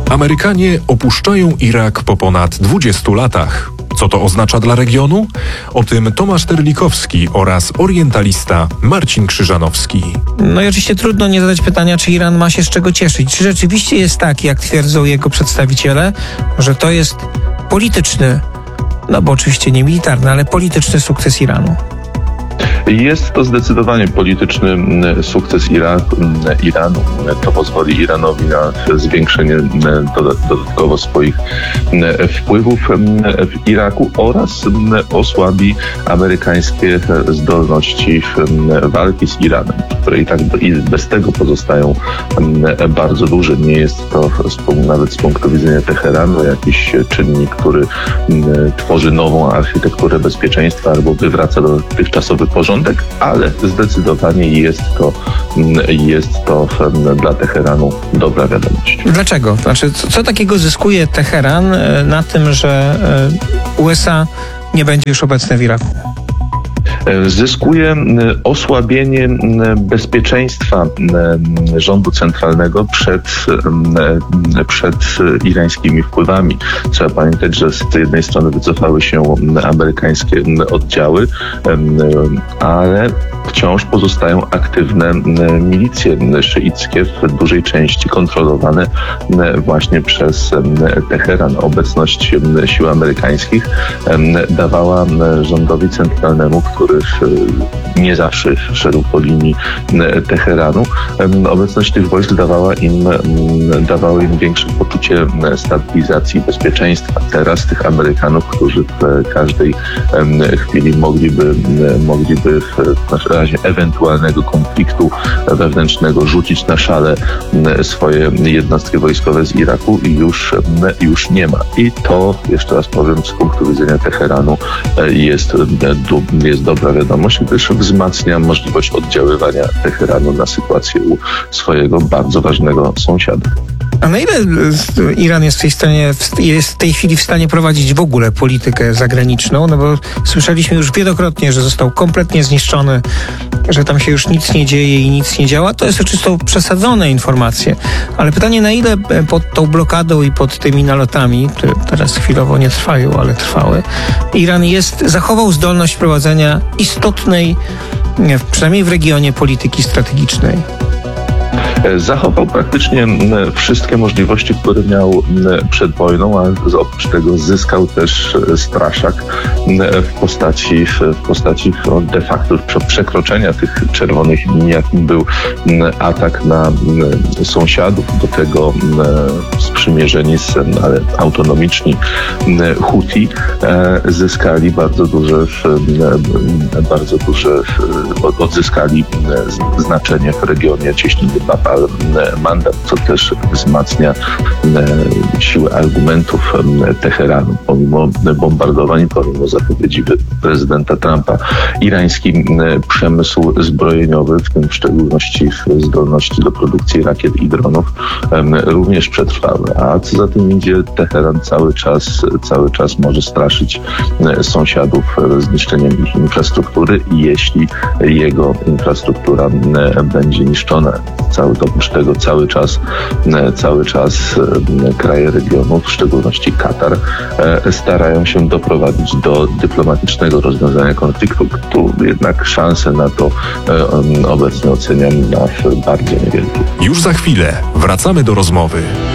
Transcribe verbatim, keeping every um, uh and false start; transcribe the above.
Amerykanie opuszczają Irak po ponad dwudziestu latach. Co to oznacza dla regionu? O tym Tomasz Terlikowski oraz orientalista Marcin Krzyżanowski. No i oczywiście trudno nie zadać pytania, czy Iran ma się z czego cieszyć. Czy rzeczywiście jest tak, jak twierdzą jego przedstawiciele, że to jest polityczny, no bo oczywiście nie militarny, ale polityczny sukces Iranu? Jest to zdecydowanie polityczny sukces Iraku, Iranu. To pozwoli Iranowi na zwiększenie dodatkowo swoich wpływów w Iraku oraz osłabi amerykańskie zdolności walki z Iranem, które i tak i bez tego pozostają bardzo duże. Nie jest to nawet z punktu widzenia Teheranu jakiś czynnik, który tworzy nową architekturę bezpieczeństwa albo wywraca dotychczasowy porządek, ale zdecydowanie jest to, jest to dla Teheranu dobra wiadomość. Dlaczego? Znaczy, co, co takiego zyskuje Teheran na tym, że U S A nie będzie już obecne w Iraku? Zyskuje osłabienie bezpieczeństwa rządu centralnego przed, przed irańskimi wpływami. Trzeba pamiętać, że z jednej strony wycofały się amerykańskie oddziały, ale wciąż pozostają aktywne milicje szyickie, w dużej części kontrolowane właśnie przez Teheran. Obecność sił amerykańskich dawała rządowi centralnemu, który nie zawsze szedł po linii Teheranu, obecność tych wojsk dawała im, dawała im większe poczucie stabilizacji i bezpieczeństwa. Teraz tych Amerykanów, którzy w każdej chwili mogliby, mogliby w razie ewentualnego konfliktu wewnętrznego rzucić na szale swoje jednostki wojskowe z Iraku, już, już nie ma. I to, jeszcze raz powiem, z punktu widzenia Teheranu jest, jest dobra wiadomość, gdyż wzmacnia możliwość oddziaływania Teheranu na sytuację u swojego bardzo ważnego sąsiada. A na ile Iran jest w tej, stanie, jest w tej chwili w stanie prowadzić w ogóle politykę zagraniczną? No bo słyszeliśmy już wielokrotnie, że został kompletnie zniszczony, że tam się już nic nie dzieje i nic nie działa. To jest oczywiście przesadzone informacje. Ale pytanie, na ile pod tą blokadą i pod tymi nalotami, które teraz chwilowo nie trwają, ale trwały, Iran jest, zachował zdolność prowadzenia istotnej, przynajmniej w regionie, polityki strategicznej? Zachował praktycznie wszystkie możliwości, które miał przed wojną, a oprócz tego zyskał też straszak w postaci, w postaci de facto przekroczenia tych czerwonych linii, jakim był atak na sąsiadów, do tego sprzymierzeni, ale autonomiczni Huti zyskali bardzo duże, bardzo duże, odzyskali znaczenie w regionie cieśniny Bab al-Mandab, co też wzmacnia siłę argumentów Teheranu. Pomimo bombardowań, pomimo zapowiedzi prezydenta Trumpa, irański przemysł zbrojeniowy, w tym w szczególności zdolności do produkcji rakiet i dronów, również przetrwały. A co za tym idzie, Teheran cały czas, cały czas może straszyć sąsiadów zniszczeniem ich infrastruktury, jeśli jego infrastruktura będzie niszczona. Cały, oprócz tego cały czas, cały czas kraje regionu, w szczególności Katar, starają się doprowadzić do dyplomatycznego rozwiązania konfliktu. Tu jednak szanse na to obecnie oceniam na bardzo niewielkie. Już za chwilę wracamy do rozmowy.